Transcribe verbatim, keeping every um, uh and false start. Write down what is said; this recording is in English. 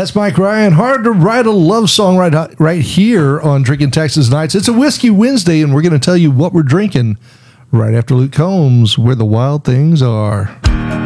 That's Mike Ryan. Hard to write a love song right, right here on Drinking Texas Nights. It's a Whiskey Wednesday, and we're going to tell you what we're drinking right after Luke Combs, Where the Wild Things Are.